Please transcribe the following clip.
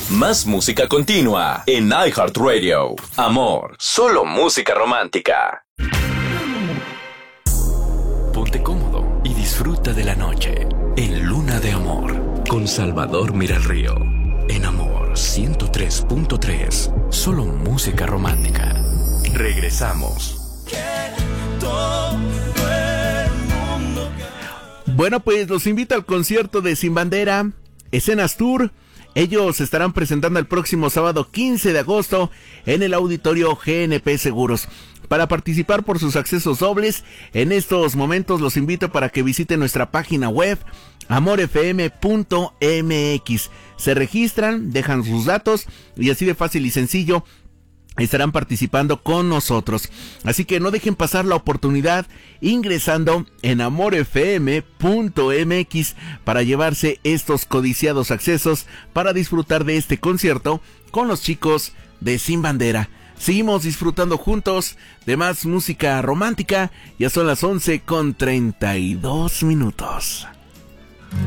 Más música continua en iHeartRadio. Amor, solo música romántica. Ponte cómodo y disfruta de la noche en Luna de Amor con Salvador Miralrío. En Amor 103.3, solo música romántica. Regresamos. Bueno, pues los invito al concierto de Sin Bandera, Escenas Tour. Ellos estarán presentando el próximo sábado 15 de agosto en el auditorio GNP Seguros. Para participar por sus accesos dobles, en estos momentos los invito para que visiten nuestra página web amorfm.mx. Se registran, dejan sus datos y así de fácil y sencillo estarán participando con nosotros. Así que no dejen pasar la oportunidad ingresando en amorfm.mx para llevarse estos codiciados accesos para disfrutar de este concierto con los chicos de Sin Bandera. Seguimos disfrutando juntos de más música romántica. Ya son las 11:32.